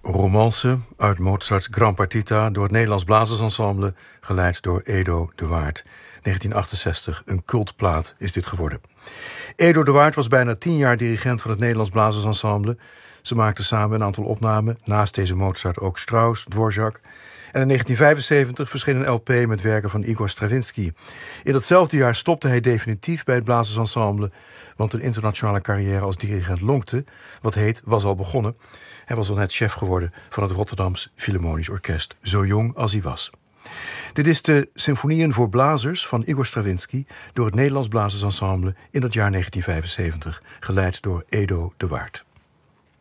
Romance uit Mozarts Gran Partita door het Nederlands Blazersensemble, geleid door Edo de Waard. 1968, een cultplaat is dit geworden. Edo de Waard was bijna 10 jaar dirigent van het Nederlands Blazersensemble. Ze maakten samen een aantal opnamen, naast deze Mozart ook Strauss, Dvorak. En in 1975 verscheen een LP met werken van Igor Stravinsky. In datzelfde jaar stopte hij definitief bij het Blazersensemble, want een internationale carrière als dirigent lonkte. Wat heet, was al begonnen. Hij was al net chef geworden van het Rotterdams Philharmonisch Orkest, zo jong als hij was. Dit is de Symfonieën voor Blazers van Igor Stravinsky door het Nederlands Blazersensemble in het jaar 1975, geleid door Edo de Waard.